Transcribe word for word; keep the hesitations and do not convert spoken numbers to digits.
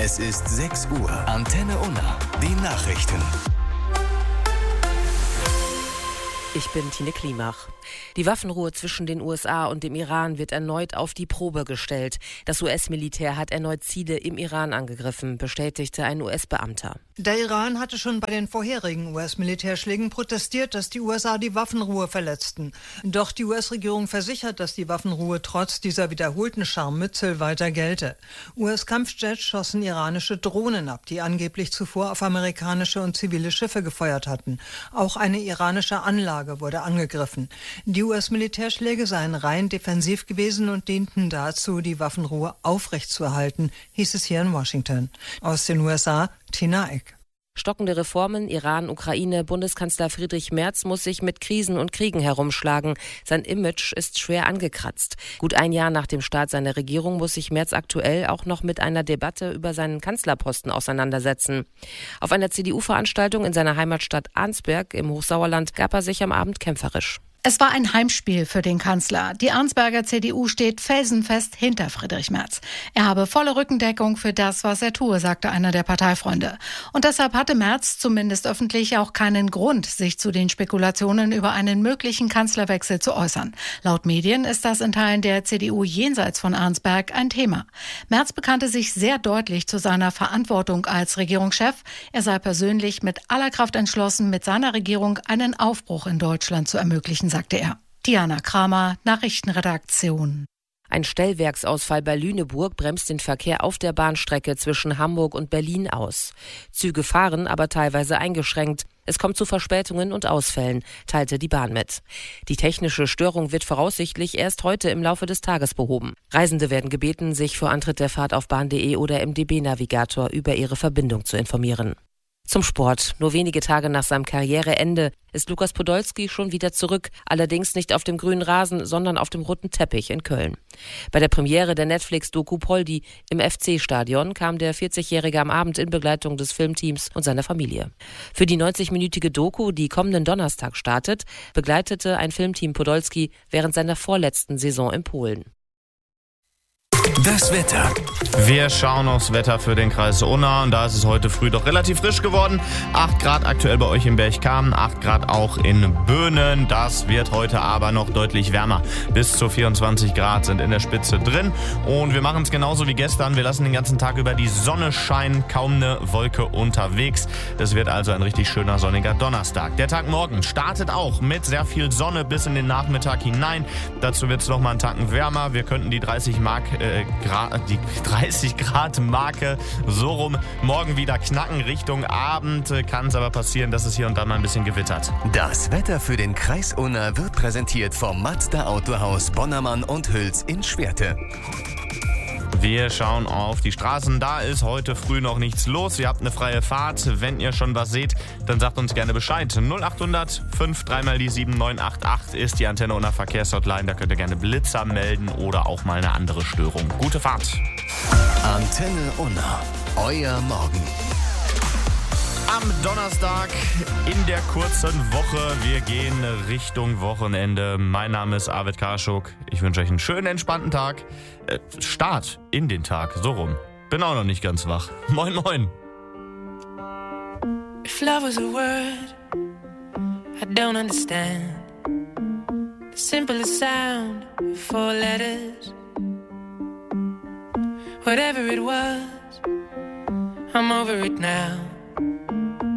Es ist sechs Uhr. Antenne Unna. Die Nachrichten. Ich bin Tine Klimach. Die Waffenruhe zwischen den U S A und dem Iran wird erneut auf die Probe gestellt. Das U S-Militär hat erneut Ziele im Iran angegriffen, bestätigte ein U S-Beamter. Der Iran hatte schon bei den vorherigen U S-Militärschlägen protestiert, dass die U S A die Waffenruhe verletzten. Doch die U S-Regierung versichert, dass die Waffenruhe trotz dieser wiederholten Scharmützel weiter gelte. U S-Kampfjets schossen iranische Drohnen ab, die angeblich zuvor auf amerikanische und zivile Schiffe gefeuert hatten. Auch eine iranische Anlage wurde angegriffen. Die U S-Militärschläge seien rein defensiv gewesen und dienten dazu, die Waffenruhe aufrechtzuerhalten, hieß es hier in Washington. Aus den U S A, Tina Eck. Stockende Reformen, Iran, Ukraine, Bundeskanzler Friedrich Merz muss sich mit Krisen und Kriegen herumschlagen. Sein Image ist schwer angekratzt. Gut ein Jahr nach dem Start seiner Regierung muss sich Merz aktuell auch noch mit einer Debatte über seinen Kanzlerposten auseinandersetzen. Auf einer C D U-Veranstaltung in seiner Heimatstadt Arnsberg im Hochsauerland gab er sich am Abend kämpferisch. Es war ein Heimspiel für den Kanzler. Die Arnsberger C D U steht felsenfest hinter Friedrich Merz. Er habe volle Rückendeckung für das, was er tue, sagte einer der Parteifreunde. Und deshalb hatte Merz zumindest öffentlich auch keinen Grund, sich zu den Spekulationen über einen möglichen Kanzlerwechsel zu äußern. Laut Medien ist das in Teilen der C D U jenseits von Arnsberg ein Thema. Merz bekannte sich sehr deutlich zu seiner Verantwortung als Regierungschef. Er sei persönlich mit aller Kraft entschlossen, mit seiner Regierung einen Aufbruch in Deutschland zu ermöglichen, sagte er. Diana Kramer, Nachrichtenredaktion. Ein Stellwerksausfall bei Lüneburg bremst den Verkehr auf der Bahnstrecke zwischen Hamburg und Berlin aus. Züge fahren, aber teilweise eingeschränkt. Es kommt zu Verspätungen und Ausfällen, teilte die Bahn mit. Die technische Störung wird voraussichtlich erst heute im Laufe des Tages behoben. Reisende werden gebeten, sich vor Antritt der Fahrt auf bahn punkt de oder im D B-Navigator über ihre Verbindung zu informieren. Zum Sport. Nur wenige Tage nach seinem Karriereende ist Lukas Podolski schon wieder zurück, allerdings nicht auf dem grünen Rasen, sondern auf dem roten Teppich in Köln. Bei der Premiere der Netflix-Doku Poldi im F C-Stadion kam der vierzigjährige am Abend in Begleitung des Filmteams und seiner Familie. Für die neunzigminütige Doku, die kommenden Donnerstag startet, begleitete ein Filmteam Podolski während seiner vorletzten Saison in Polen. Das Wetter. Wir schauen aufs Wetter für den Kreis Unna und da ist es heute früh doch relativ frisch geworden. acht Grad aktuell bei euch in Berchtesgaden, acht Grad auch in Böhnen. Das wird heute aber noch deutlich wärmer. Bis zu vierundzwanzig Grad sind in der Spitze drin und wir machen es genauso wie gestern. Wir lassen den ganzen Tag über die Sonne scheinen, kaum eine Wolke unterwegs. Es wird also ein richtig schöner sonniger Donnerstag. Der Tag morgen startet auch mit sehr viel Sonne bis in den Nachmittag hinein. Dazu wird es noch mal einen Tacken wärmer. Wir könnten die dreißig Mark äh, Grad, die dreißig Grad Marke so rum morgen wieder knacken. Richtung Abend kann es aber passieren, dass es hier und da mal ein bisschen gewittert. Das Wetter für den Kreis Unna wird präsentiert vom Mazda Autohaus Bonnermann und Hüls in Schwerte. Wir schauen auf die Straßen. Da ist heute früh noch nichts los. Ihr habt eine freie Fahrt. Wenn ihr schon was seht, dann sagt uns gerne Bescheid. null acht hundert fünf drei mal die sieben neun acht acht ist die Antenne Unna Verkehrshotline. Da könnt ihr gerne Blitzer melden oder auch mal eine andere Störung. Gute Fahrt. Antenne Unna. Euer Morgen. Am Donnerstag in der kurzen Woche. Wir gehen Richtung Wochenende. Mein Name ist Arvid Karschuk. Ich wünsche euch einen schönen, entspannten Tag. Äh, Start in den Tag, so rum. Bin auch noch nicht ganz wach. Moin, moin. If love was a word, I don't understand. The simplest sound, four letters. Whatever it was, I'm over it now.